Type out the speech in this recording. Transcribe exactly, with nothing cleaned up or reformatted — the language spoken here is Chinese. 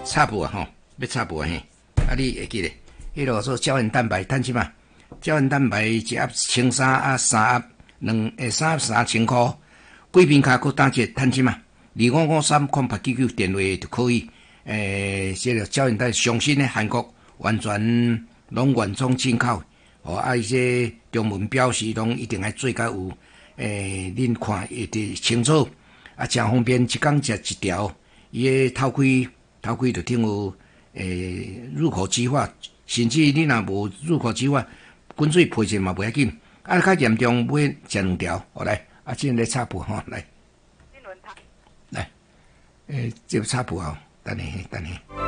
插布啊吼，要插布嘿，啊你会记咧？迄落做胶原蛋白，趁即嘛？胶原蛋白一盒千三啊，三盒两诶三盒三千箍，贵宾卡搁打折，趁即嘛？二五五三空八九九电话就可以。诶，这个胶原蛋白上新诶，韩国完全拢原装进口，哦啊伊些中文标示拢一定爱做甲有，诶，恁看会得清楚，啊，真方便，一工食一条，伊诶头开头开就顶有诶入口即化，甚至你若无入口即化，滚水配者嘛袂要紧，啊较严重买食两条，好来，啊，即个插布吼来，来，诶，这个插布吼。等下，等下。